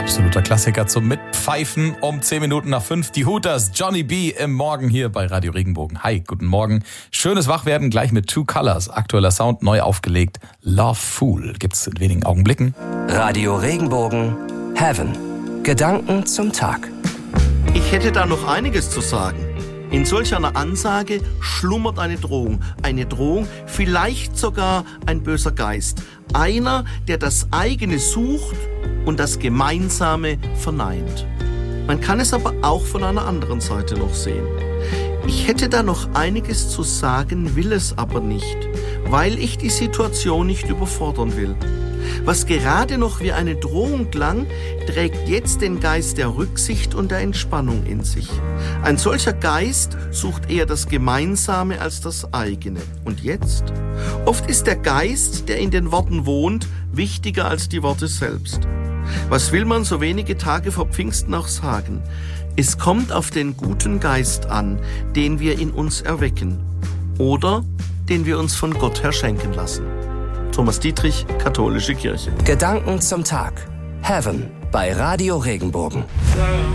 Absoluter Klassiker zum Mitpfeifen um 10 Minuten nach 5. Die Hooters, Johnny B. im Morgen hier bei Radio Regenbogen. Hi, guten Morgen. Schönes Wachwerden gleich mit Two Colors. Aktueller Sound, neu aufgelegt. Love Fool gibt's in wenigen Augenblicken. Radio Regenbogen, Heaven. Gedanken zum Tag. Ich hätte da noch einiges zu sagen. In solch einer Ansage schlummert eine Drohung. Eine Drohung, vielleicht sogar ein böser Geist. Einer, der das eigene sucht und das Gemeinsame verneint. Man kann es aber auch von einer anderen Seite noch sehen. Ich hätte da noch einiges zu sagen, will es aber nicht, weil ich die Situation nicht überfordern will. Was gerade noch wie eine Drohung klang, trägt jetzt den Geist der Rücksicht und der Entspannung in sich. Ein solcher Geist sucht eher das Gemeinsame als das eigene. Und jetzt? Oft ist der Geist, der in den Worten wohnt, wichtiger als die Worte selbst. Was will man so wenige Tage vor Pfingsten auch sagen? Es kommt auf den guten Geist an, den wir in uns erwecken oder den wir uns von Gott her schenken lassen. Thomas Dietrich, Katholische Kirche. Gedanken zum Tag. Heaven bei Radio Regenbogen.